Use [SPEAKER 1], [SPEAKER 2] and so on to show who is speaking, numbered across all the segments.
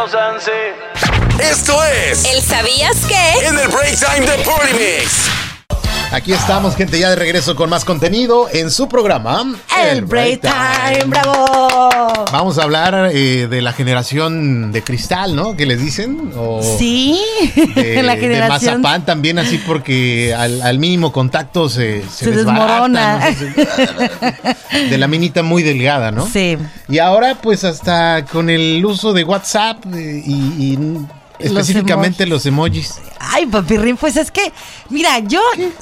[SPEAKER 1] Esto es
[SPEAKER 2] ¿El sabías qué?
[SPEAKER 1] En el Break Time de Party Mix.
[SPEAKER 3] Aquí estamos, gente, ya de regreso con más contenido en su programa
[SPEAKER 4] El Break Time. ¡Bravo!
[SPEAKER 3] Vamos a hablar de la generación de cristal, ¿no? ¿Qué les dicen? O
[SPEAKER 4] sí, la generación
[SPEAKER 3] de mazapán también, así porque al mínimo contacto se
[SPEAKER 4] desmorona,
[SPEAKER 3] ¿no? De la minita muy delgada, ¿no?
[SPEAKER 4] Sí.
[SPEAKER 3] Y ahora pues hasta con el uso de WhatsApp y específicamente los emojis.
[SPEAKER 4] Ay, papirrín, pues es que, mira, es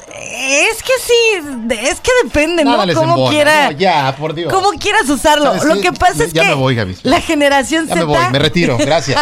[SPEAKER 4] que depende,
[SPEAKER 3] Nada,
[SPEAKER 4] ¿no? Como quiera.
[SPEAKER 3] No, ya, por Dios.
[SPEAKER 4] Como quieras usarlo.
[SPEAKER 3] ¿Sabes
[SPEAKER 4] Lo
[SPEAKER 3] qué?
[SPEAKER 4] que pasa es
[SPEAKER 3] ya
[SPEAKER 4] que
[SPEAKER 3] me voy, Gaby.
[SPEAKER 4] la generación
[SPEAKER 3] ya
[SPEAKER 4] Z.
[SPEAKER 3] me voy, me retiro, gracias.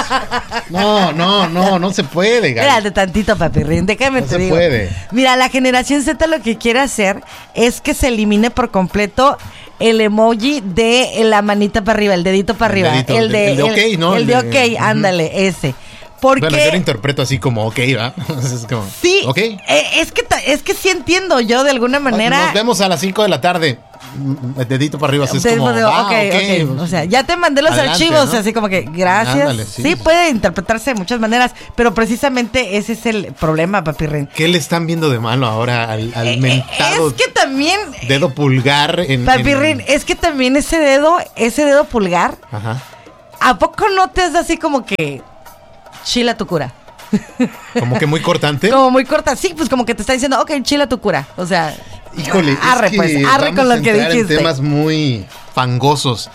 [SPEAKER 3] No se puede, Gaby.
[SPEAKER 4] Espérate tantito, papirrín, déjame te digo.
[SPEAKER 3] No se puede.
[SPEAKER 4] Mira, la generación Z lo que quiere hacer es que se elimine por completo el emoji de la manita para arriba, el dedito para arriba.
[SPEAKER 3] El de ok, ¿no?
[SPEAKER 4] El de ok, ándale, ese. Porque,
[SPEAKER 3] bueno, yo lo interpreto así como ok, ¿va? Es como,
[SPEAKER 4] sí,
[SPEAKER 3] okay.
[SPEAKER 4] Es que sí entiendo yo de alguna manera.
[SPEAKER 3] Nos vemos a las 5 de la tarde. Dedito para arriba, así es como,
[SPEAKER 4] okay. O sea, ya te mandé los archivos, ¿no? Así como que, gracias.
[SPEAKER 3] Ándale,
[SPEAKER 4] sí, puede interpretarse de muchas maneras, pero precisamente ese es el problema, papirrín.
[SPEAKER 3] ¿Qué le están viendo de malo ahora al mentado?
[SPEAKER 4] Es que también
[SPEAKER 3] dedo pulgar
[SPEAKER 4] papirrín, es que también ese dedo pulgar.
[SPEAKER 3] Ajá.
[SPEAKER 4] ¿A poco no te es así como que chila tu cura?
[SPEAKER 3] ¿Como que muy cortante?
[SPEAKER 4] Como muy corta, sí, pues como que te está diciendo, ok, chila tu cura. O sea,
[SPEAKER 3] híjole,
[SPEAKER 4] arre con lo que dijiste.
[SPEAKER 3] En temas muy fangosos.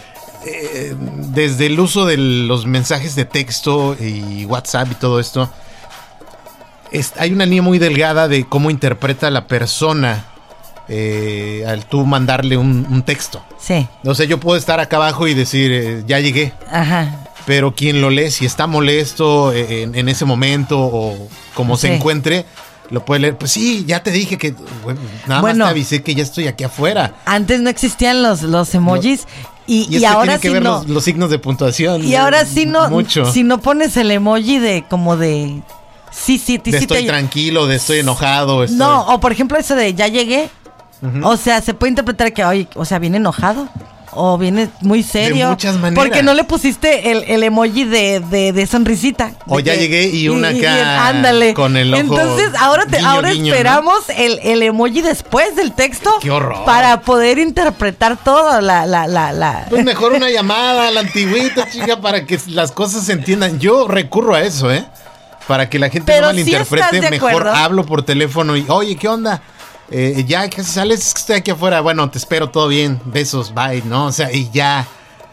[SPEAKER 3] Desde el uso de los mensajes de texto y WhatsApp y todo esto, hay una línea muy delgada de cómo interpreta la persona al tú mandarle un texto.
[SPEAKER 4] Sí.
[SPEAKER 3] O sea, yo puedo estar acá abajo y decir, ya llegué.
[SPEAKER 4] Ajá.
[SPEAKER 3] Pero quien lo lee, si está molesto en ese momento o como se encuentre, lo puede leer. Pues sí, ya te dije que nada más te avisé que ya estoy aquí afuera.
[SPEAKER 4] Antes no existían los emojis y
[SPEAKER 3] es
[SPEAKER 4] ahora
[SPEAKER 3] que
[SPEAKER 4] sí
[SPEAKER 3] ver
[SPEAKER 4] no.
[SPEAKER 3] los signos de puntuación.
[SPEAKER 4] Y ahora sí no.
[SPEAKER 3] Mucho.
[SPEAKER 4] Si no pones el emoji de como de sí,
[SPEAKER 3] estoy tranquilo, de estoy enojado.
[SPEAKER 4] No, o por ejemplo eso de ya llegué. Uh-huh. O sea, se puede interpretar que oye, o sea, viene enojado. O viene muy serio.
[SPEAKER 3] De muchas maneras.
[SPEAKER 4] Porque no le pusiste el emoji de sonrisita.
[SPEAKER 3] O ya llegué y una acá.
[SPEAKER 4] Ándale.
[SPEAKER 3] Con el ojo.
[SPEAKER 4] Entonces, ahora
[SPEAKER 3] guiño,
[SPEAKER 4] esperamos, ¿no? el emoji después del texto.
[SPEAKER 3] ¡Qué horror!
[SPEAKER 4] Para poder interpretar todo.
[SPEAKER 3] Pues mejor una llamada a la antigüita, chica, para que las cosas se entiendan. Yo recurro a eso, para que la gente no malinterprete.
[SPEAKER 4] ¿Sí
[SPEAKER 3] mejor hablo por teléfono y, oye, ¿qué onda? Ya que sales, estoy aquí afuera. Bueno, te espero, todo bien. Besos, bye, ¿no? O sea, y ya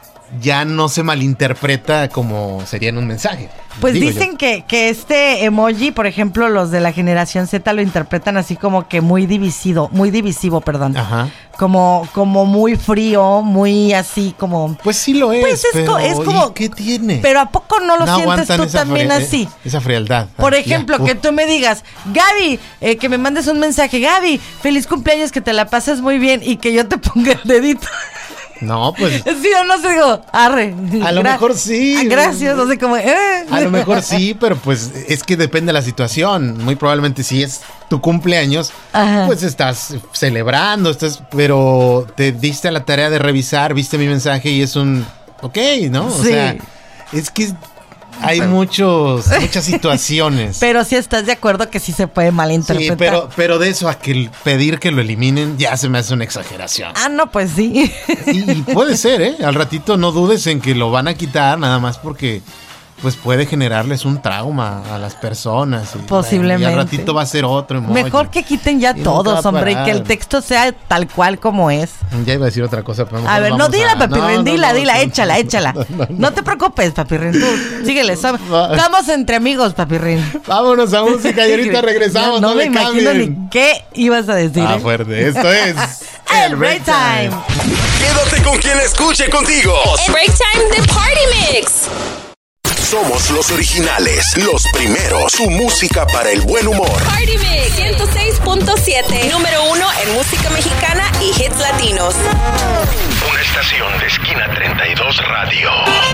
[SPEAKER 3] no se malinterpreta como sería en un mensaje.
[SPEAKER 4] Pues dicen que este emoji, por ejemplo, los de la generación Z lo interpretan así como que muy divisivo, perdón.
[SPEAKER 3] Ajá.
[SPEAKER 4] Como muy frío, muy así como.
[SPEAKER 3] Pues sí lo es.
[SPEAKER 4] Pues es como.
[SPEAKER 3] ¿Qué tiene?
[SPEAKER 4] Pero ¿a poco no lo sientes tú también así?
[SPEAKER 3] Esa frialdad.
[SPEAKER 4] Por ejemplo, que tú me digas, Gaby, que me mandes un mensaje, Gaby, feliz cumpleaños, que te la pases muy bien, y que yo te ponga el dedito.
[SPEAKER 3] No, pues.
[SPEAKER 4] Sí o no, se digo, arre.
[SPEAKER 3] A lo mejor sí.
[SPEAKER 4] Gracias, no sé cómo.
[SPEAKER 3] A lo mejor sí, pero pues es que depende de la situación. Muy probablemente si es tu cumpleaños, ajá, pues estás celebrando, pero te diste a la tarea de revisar, viste mi mensaje y es un ok, ¿no? O sea, es que hay muchas situaciones.
[SPEAKER 4] Pero sí estás de acuerdo que sí se puede malinterpretar.
[SPEAKER 3] Sí, pero de eso a que pedir que lo eliminen ya se me hace una exageración.
[SPEAKER 4] Ah, no, pues sí.
[SPEAKER 3] Y puede ser, Al ratito no dudes en que lo van a quitar nada más porque pues puede generarles un trauma a las personas.
[SPEAKER 4] Posiblemente.
[SPEAKER 3] Y al ratito va a ser otro emoji.
[SPEAKER 4] Mejor que quiten ya todos, hombre, y que el texto sea tal cual como es.
[SPEAKER 3] Ya iba a decir otra cosa, pero
[SPEAKER 4] a ver, no, dila, papirrín, dila, échala. No te preocupes, papirrín, tú síguele. Estamos entre amigos, papirrín.
[SPEAKER 3] Vámonos a música y ahorita regresamos.
[SPEAKER 4] No me imagino ni qué ibas a decir.
[SPEAKER 3] Fuerte, esto es
[SPEAKER 4] el Break Time.
[SPEAKER 1] Quédate con quien escuche contigo.
[SPEAKER 2] El Break Time de Party Mix.
[SPEAKER 1] Somos los originales, los primeros, su música para el buen humor.
[SPEAKER 2] Party Mix 106.7, número 1 en música mexicana y hits latinos.
[SPEAKER 1] Una estación de Esquina 32 Radio.